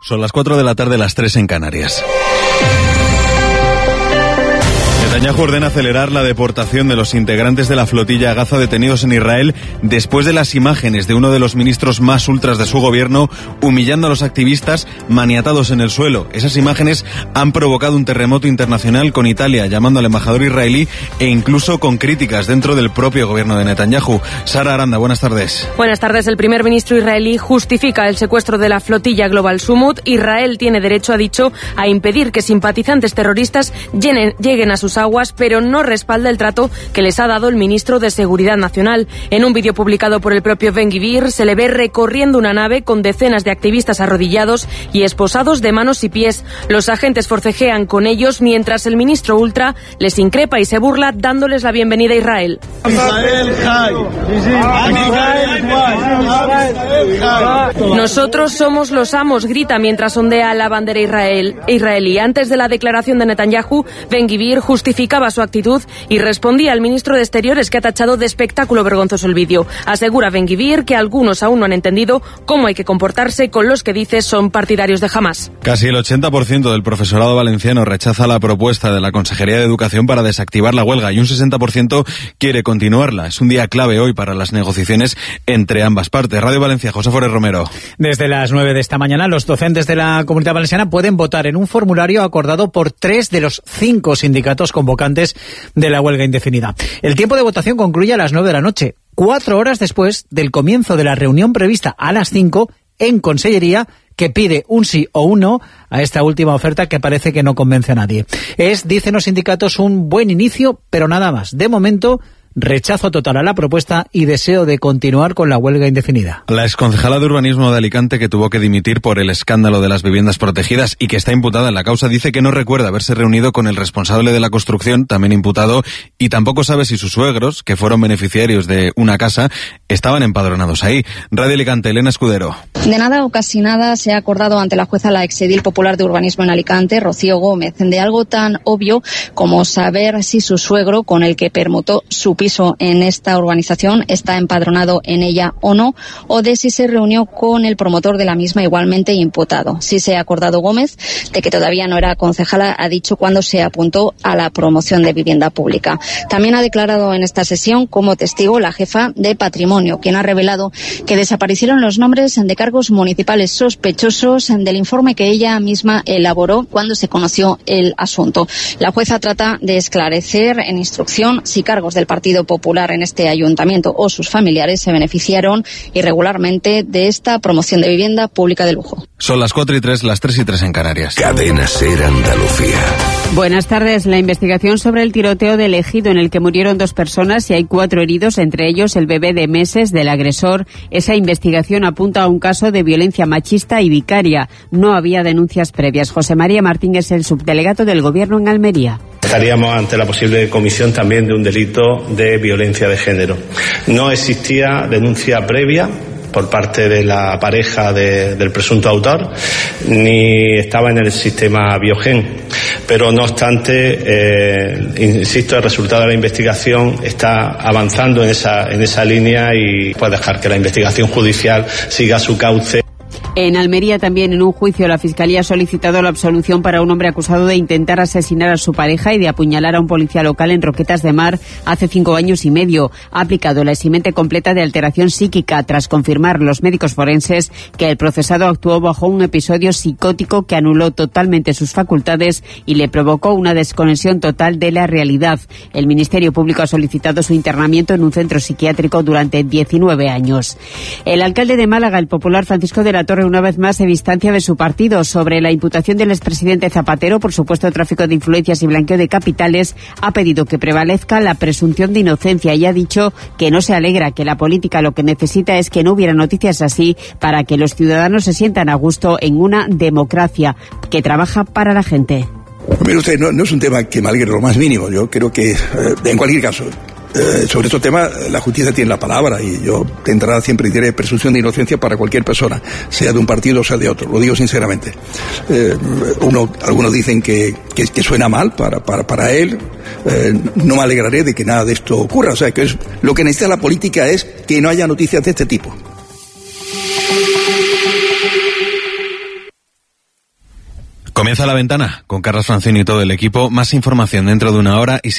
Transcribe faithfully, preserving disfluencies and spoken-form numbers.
Son las cuatro de la tarde, las tres en Canarias. Netanyahu ordena acelerar la deportación de los integrantes de la flotilla Gaza detenidos en Israel después de las imágenes de uno de los ministros más ultras de su gobierno humillando a los activistas maniatados en el suelo. Esas imágenes han provocado un terremoto internacional, con Italia llamando al embajador israelí e incluso con críticas dentro del propio gobierno de Netanyahu. Sara Aranda, buenas tardes. Buenas tardes. El primer ministro israelí justifica el secuestro de la flotilla Global Summit. Israel tiene derecho, ha dicho, a impedir que simpatizantes terroristas llenen, lleguen a sus aguas, pero no respalda el trato que les ha dado el ministro de Seguridad Nacional. En un vídeo publicado por el propio Ben-Gvir se le ve recorriendo una nave con decenas de activistas arrodillados y esposados de manos y pies. Los agentes forcejean con ellos mientras el ministro ultra les increpa y se burla dándoles la bienvenida a Israel. Nosotros somos los amos, grita mientras ondea la bandera Israel, israelí. Antes de la declaración de Netanyahu, Ben-Gvir justificaba su actitud y respondía al ministro de Exteriores, que ha tachado de espectáculo vergonzoso el vídeo. Asegura Ben-Gvir que algunos aún no han entendido cómo hay que comportarse con los que dice son partidarios de Hamás. Casi el ochenta por ciento del profesorado valenciano rechaza la propuesta de la Consejería de Educación para desactivar la huelga y un sesenta por ciento quiere continuarla. Es un día clave hoy para las negociaciones entre ambas partes. Radio Valencia, José Forés Romero. Desde las nueve de esta mañana, los docentes de la Comunidad Valenciana pueden votar en un formulario acordado por tres de los cinco sindicatos convocantes de la huelga indefinida. El tiempo de votación concluye a las nueve de la noche, cuatro horas después del comienzo de la reunión prevista a las cinco en Consellería, que pide un sí o un no a esta última oferta que parece que no convence a nadie. Es, dicen los sindicatos, un buen inicio, pero nada más. De momento, rechazo total a la propuesta y deseo de continuar con la huelga indefinida. La exconcejala de Urbanismo de Alicante, que tuvo que dimitir por el escándalo de las viviendas protegidas y que está imputada en la causa, dice que no recuerda haberse reunido con el responsable de la construcción, también imputado, y tampoco sabe si sus suegros, que fueron beneficiarios de una casa, estaban empadronados ahí. Radio Alicante, Elena Escudero. De nada o casi nada se ha acordado ante la jueza la exedil popular de Urbanismo en Alicante, Rocío Gómez, de algo tan obvio como saber si su suegro, con el que permutó su piso en esta urbanización, está empadronado en ella o no, o de si se reunió con el promotor de la misma, igualmente imputado. Sí se ha acordado Gómez de que todavía no era concejala, ha dicho cuando se apuntó a la promoción de vivienda pública. También ha declarado en esta sesión como testigo la jefa de Patrimonio, quien ha revelado que desaparecieron los nombres de cargos municipales sospechosos del informe que ella misma elaboró cuando se conoció el asunto. La jueza trata de esclarecer en instrucción si cargos del Partido Popular en este ayuntamiento o sus familiares se beneficiaron irregularmente de esta promoción de vivienda pública de lujo. Son las cuatro y tres, las tres y tres en Canarias. Cadena SER Andalucía. Buenas tardes. La investigación sobre el tiroteo de Ejido, en el que murieron dos personas y hay cuatro heridos, entre ellos el bebé de meses del agresor. Esa investigación apunta a un caso de violencia machista y vicaria. No había denuncias previas. José María Martín es el subdelegato del Gobierno en Almería. Estaríamos ante la posible comisión también de un delito de violencia de género. No existía denuncia previa por parte de la pareja de, del presunto autor, ni estaba en el sistema Biogen. Pero no obstante, eh, insisto, el resultado de la investigación está avanzando en esa, en esa línea y puede dejar que la investigación judicial siga su cauce. En Almería también, en un juicio, la Fiscalía ha solicitado la absolución para un hombre acusado de intentar asesinar a su pareja y de apuñalar a un policía local en Roquetas de Mar hace cinco años y medio. Ha aplicado la eximente completa de alteración psíquica tras confirmar los médicos forenses que el procesado actuó bajo un episodio psicótico que anuló totalmente sus facultades y le provocó una desconexión total de la realidad. El Ministerio Público ha solicitado su internamiento en un centro psiquiátrico durante diecinueve años. El alcalde de Málaga, el popular Francisco de la Torre, una vez más se distancia de su partido sobre la imputación del expresidente Zapatero por supuesto tráfico de influencias y blanqueo de capitales. Ha pedido que prevalezca la presunción de inocencia y ha dicho que no se alegra, que la política lo que necesita es que no hubiera noticias así para que los ciudadanos se sientan a gusto en una democracia que trabaja para la gente. Mire usted, no, no es un tema que me alegre lo más mínimo. Yo creo que, eh, en cualquier caso, Eh, sobre estos temas la justicia tiene la palabra y yo de entrada siempre diré presunción de inocencia para cualquier persona, sea de un partido o sea de otro, lo digo sinceramente. Eh, uno, algunos dicen que, que, que suena mal para, para, para él, eh, no me alegraré de que nada de esto ocurra, o sea que es, lo que necesita la política es que no haya noticias de este tipo. Comienza La Ventana con Carlos Francini y todo el equipo. Más información dentro de una hora y